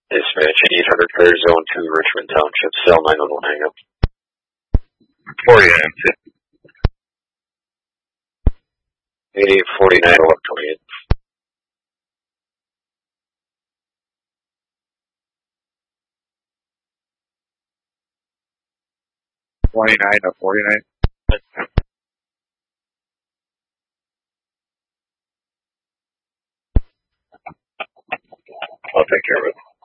Dispatch 800 Fair Zone 2, Richmond Township, cell 911 hang up. 49. 8849 1128. 29 to 49. I'll take care of it.